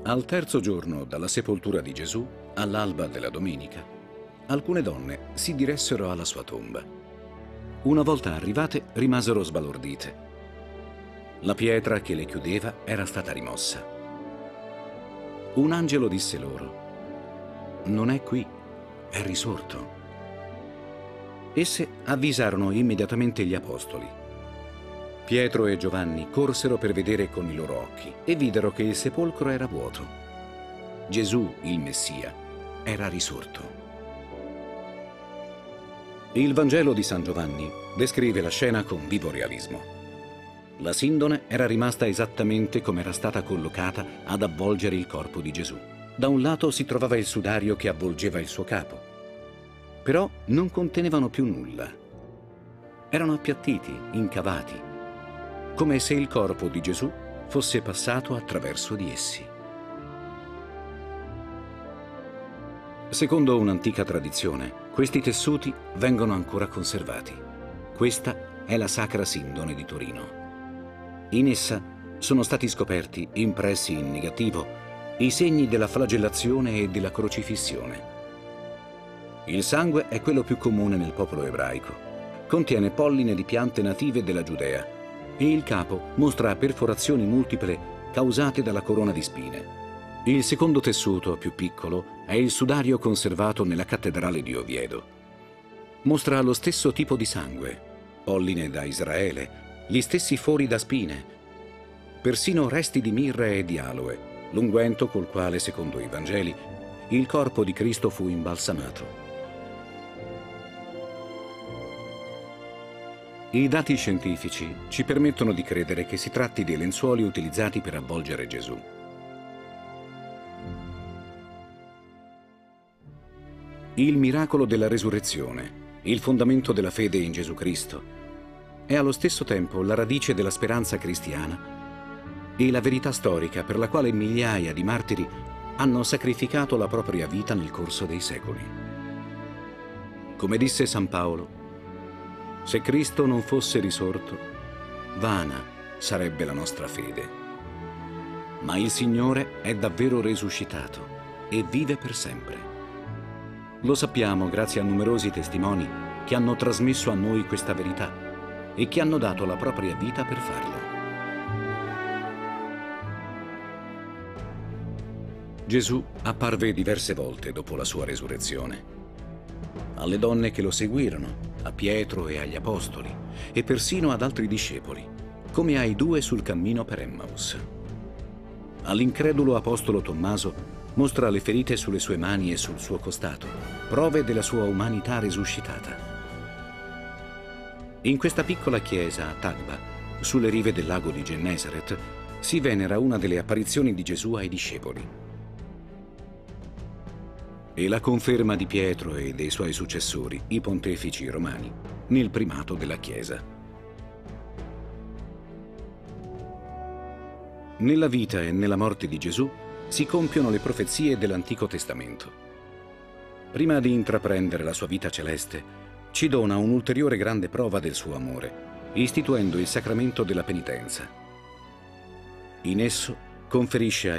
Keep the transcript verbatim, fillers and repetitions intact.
Al terzo giorno dalla sepoltura di Gesù, all'alba della domenica, alcune donne si diressero alla sua tomba. Una volta arrivate, rimasero sbalordite. La pietra che le chiudeva era stata rimossa. Un angelo disse loro: «Non è qui, è risorto». Esse avvisarono immediatamente gli apostoli. Pietro e Giovanni corsero per vedere con i loro occhi e videro che il sepolcro era vuoto. Gesù, il Messia, era risorto. Il Vangelo di San Giovanni descrive la scena con vivo realismo. La sindone era rimasta esattamente come era stata collocata ad avvolgere il corpo di Gesù. Da un lato si trovava il sudario che avvolgeva il suo capo, però non contenevano più nulla. Erano appiattiti, incavati, come se il corpo di Gesù fosse passato attraverso di essi. Secondo un'antica tradizione, questi tessuti vengono ancora conservati. Questa è la Sacra Sindone di Torino. In essa sono stati scoperti, impressi in negativo, i segni della flagellazione e della crocifissione. Il sangue è quello più comune nel popolo ebraico. Contiene polline di piante native della Giudea e il capo mostra perforazioni multiple causate dalla corona di spine. Il secondo tessuto, più piccolo, è il sudario conservato nella cattedrale di Oviedo. Mostra lo stesso tipo di sangue, polline da Israele, gli stessi fori da spine, persino resti di mirra e di aloe, l'unguento col quale, secondo i Vangeli, il corpo di Cristo fu imbalsamato. I dati scientifici ci permettono di credere che si tratti dei lenzuoli utilizzati per avvolgere Gesù. Il miracolo della resurrezione, il fondamento della fede in Gesù Cristo, è allo stesso tempo la radice della speranza cristiana e la verità storica per la quale migliaia di martiri hanno sacrificato la propria vita nel corso dei secoli. Come disse San Paolo, se Cristo non fosse risorto, vana sarebbe la nostra fede. Ma il Signore è davvero resuscitato e vive per sempre. Lo sappiamo grazie a numerosi testimoni che hanno trasmesso a noi questa verità e che hanno dato la propria vita per farlo. Gesù apparve diverse volte dopo la sua resurrezione. Alle donne che lo seguirono, a Pietro e agli apostoli, e persino ad altri discepoli, come ai due sul cammino per Emmaus. All'incredulo apostolo Tommaso mostra le ferite sulle sue mani e sul suo costato, prove della sua umanità risuscitata. In questa piccola chiesa a Tagba, sulle rive del lago di Gennesaret, si venera una delle apparizioni di Gesù ai discepoli. E la conferma di Pietro e dei suoi successori, i pontefici romani, nel primato della Chiesa. Nella vita e nella morte di Gesù si compiono le profezie dell'Antico Testamento. Prima di intraprendere la sua vita celeste, ci dona un'ulteriore grande prova del suo amore, istituendo il sacramento della penitenza. In esso conferisce